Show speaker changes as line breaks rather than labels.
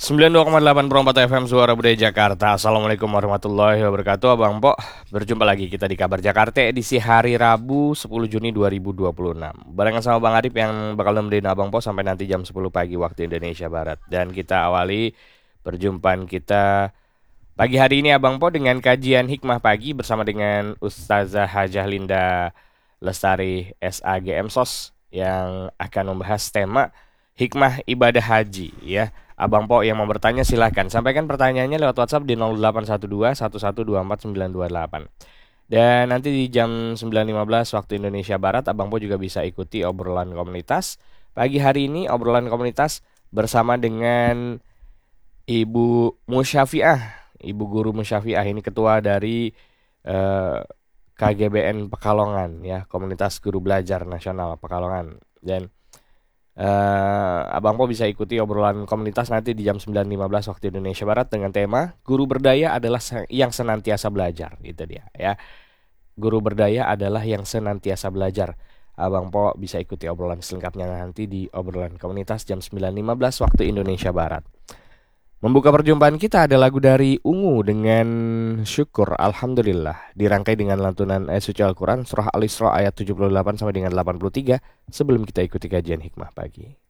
92,8 Perompat FM Suara Budaya Jakarta. Assalamualaikum warahmatullahi wabarakatuh. Abang Pok, berjumpa lagi kita di Kabar Jakarta edisi hari Rabu 10 Juni 2026. Barengan sama Bang Adip yang bakal nemenin Abang Pok sampai nanti jam 10 pagi waktu Indonesia Barat. Dan kita awali perjumpaan kita pagi hari ini Abang Pok dengan kajian hikmah pagi bersama dengan Ustazah Hajah Linda Lestari SAG MSOS yang akan membahas tema hikmah ibadah haji ya. Abang Po yang mau bertanya silahkan sampaikan pertanyaannya lewat WhatsApp di 0812 1124 928. Dan nanti di jam 9.15 waktu Indonesia Barat Abang Po juga bisa ikuti obrolan komunitas. Pagi hari ini obrolan komunitas bersama dengan Ibu Musyafiah, Ibu Guru Musyafiah ini ketua dari eh, KGBN Pekalongan ya, Komunitas Guru Belajar Nasional Pekalongan. Dan Abang Po bisa ikuti obrolan komunitas nanti di jam 9.15 waktu Indonesia Barat dengan tema Guru Berdaya adalah yang senantiasa belajar. Itu dia ya. Guru Berdaya adalah yang senantiasa belajar. Abang Po bisa ikuti obrolan selengkapnya nanti di obrolan komunitas jam 9.15 waktu Indonesia Barat. Membuka perjumpaan kita ada lagu dari Ungu dengan Syukur Alhamdulillah, dirangkai dengan lantunan ayat suci Al-Quran surah Al-Isra ayat 78 sampai dengan 83 sebelum kita ikuti kajian hikmah pagi.